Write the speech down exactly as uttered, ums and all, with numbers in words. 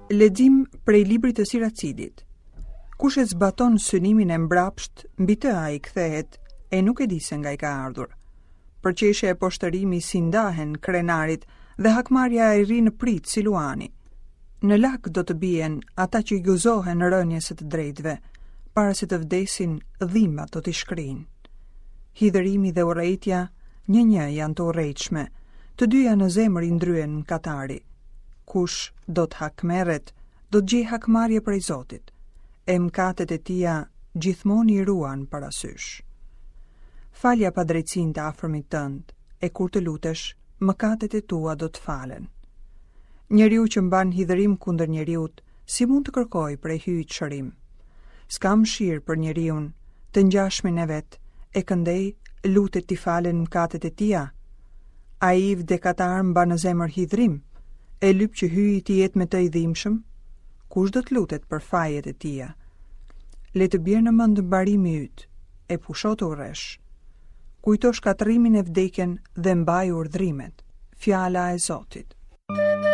Lexim prej librit të Siracidit. Kush e zbaton synimin e mbrapsht, mbi të ai kthehet, e nuk e di se nga i ka ardhur. Përqeshja e poshtërimi si ndahen krenarit dhe hakmarrja e ri në prit si luani. Në lak do të bien ata që i gëzohen rënjes së të drejtëve, para se të vdesin dhimbat do t'i shkrinë. Hidhërimi dhe urrejtja një një janë të urrejtshme, të dyja në zemër i ndryen në katari. Kush do të hakmerret, do të gjej hakmarrje prej Zotit, e mkatet e tia gjithmonë i ruan parasysh. Falja pa drejtësinë të afërmit tënd, e kur të lutesh, mëkatet e tua do të falen. Njeriu që mban hidhërim kundër njeriut, si mund të kërkoj prej hyjt shërim? S'ka mëshirë për njeriun, të ngjashmin e vet, e këndej lutet t'i falen mëkatet e tia. Ai vdekatar mban në zemër hidhrim, e lyp që hyjë t'i jetë me të i dhimbshëm? Kush do të lutet për fajet e tia? Le të bjerë në mend mbarimi yt, e pusho të urresh. Kujto shkatërimin e vdekjen dhe mbaj urdhrimet, fjala e Zotit.